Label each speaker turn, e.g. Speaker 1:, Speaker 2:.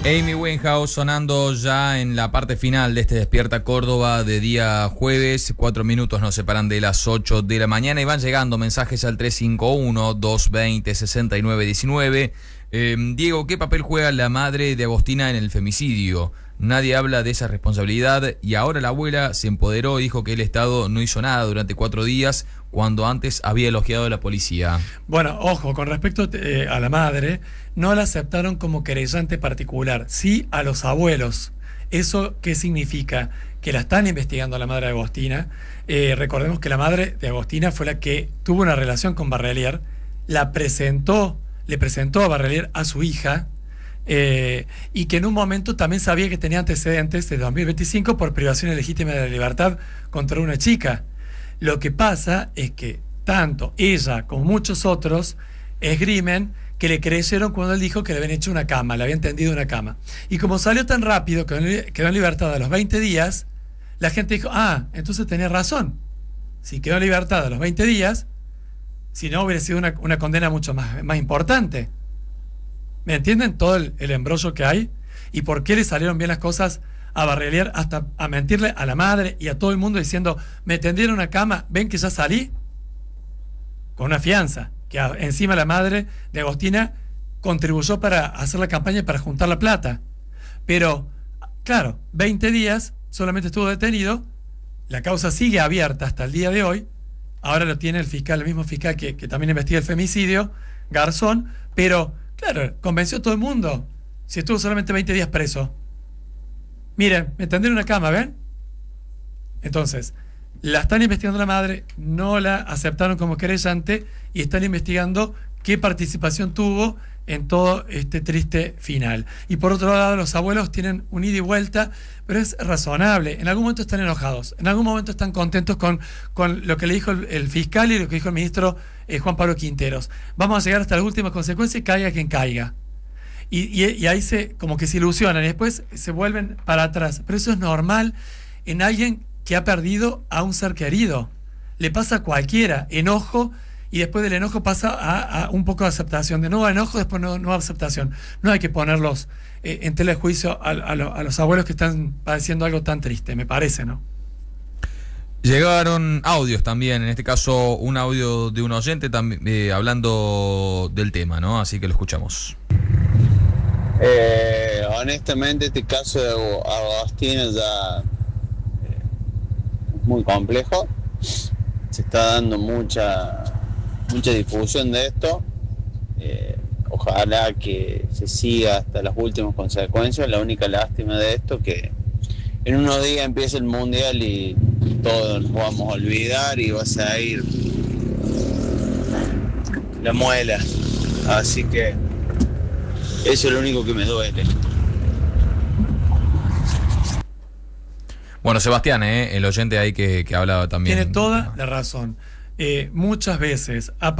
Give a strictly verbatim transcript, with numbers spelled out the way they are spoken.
Speaker 1: Amy Winehouse sonando ya en la parte final de este Despierta Córdoba de día jueves. Cuatro minutos nos separan de las ocho de la mañana y van llegando mensajes al tres cinco uno, dos dos cero, seis nueve uno nueve. Eh, Diego, ¿qué papel juega la madre de Agostina en el femicidio? Nadie habla de esa responsabilidad y ahora la abuela se empoderó y dijo que el Estado no hizo nada durante cuatro días cuando antes había elogiado a la policía.
Speaker 2: Bueno, ojo, con respecto eh, a la madre, no la aceptaron como querellante particular, sí a los abuelos. ¿Eso qué significa? Que la están investigando a la madre de Agostina. Eh, recordemos que la madre de Agostina fue la que tuvo una relación con Barrelier, la presentó, le presentó a Barrelier a su hija, eh, y que en un momento también sabía que tenía antecedentes de dos mil veinticinco por privación ilegítima de la libertad contra una chica. Lo que pasa es que tanto ella como muchos otros esgrimen que le creyeron cuando él dijo que le habían hecho una cama, le habían tendido una cama. Y como salió tan rápido, que quedó en libertad a los veinte días, la gente dijo, ah, entonces tenía razón. Si quedó en libertad a los veinte días, si no hubiera sido una, una condena mucho más, más importante. ¿Me entienden todo el, el embrollo que hay? ¿Y por qué le salieron bien las cosas a Barrelier hasta a mentirle a la madre y a todo el mundo diciendo, me tendieron una cama, ven que ya salí? Con una fianza, que a, encima la madre de Agostina contribuyó para hacer la campaña y para juntar la plata. Pero, claro, veinte días, solamente estuvo detenido, la causa sigue abierta hasta el día de hoy, ahora lo tiene el fiscal, el mismo fiscal que, que también investiga el femicidio, Garzón, pero, claro, convenció a todo el mundo, si estuvo solamente veinte días preso. Miren, me tendieron una cama, ¿ven? Entonces, la están investigando la madre, no la aceptaron como querellante y están investigando qué participación tuvo en todo este triste final. Y por otro lado, los abuelos tienen un ida y vuelta, pero es razonable. En algún momento están enojados, en algún momento están contentos con, con lo que le dijo el, el fiscal y lo que dijo el ministro eh, Juan Pablo Quinteros. Vamos a llegar hasta las últimas consecuencias y caiga quien caiga. Y, y, y ahí se como que se ilusionan y después se vuelven para atrás. Pero eso es normal en alguien que ha perdido a un ser querido. Le pasa a cualquiera, enojo, y después del enojo pasa a, a un poco de aceptación. De nuevo enojo, después no, no aceptación. No hay que ponerlos eh, en tela de juicio a, a, lo, a los abuelos que están padeciendo algo tan triste, me parece, ¿no?
Speaker 1: Llegaron audios también, en este caso un audio de un oyente también, eh, hablando del tema, ¿no? Así que lo escuchamos.
Speaker 3: Eh, honestamente este caso de Agostina ya eh, es muy complejo, se está dando mucha mucha difusión de esto, eh, ojalá que se siga hasta las últimas consecuencias. La única lástima de esto que en unos días empieza el mundial y todos nos vamos a olvidar y vas a ir la muela, así que eso es lo único que me duele.
Speaker 1: Bueno, Sebastián, ¿eh? el oyente ahí que, que hablaba también.
Speaker 2: Tiene toda la razón. Eh, muchas veces ha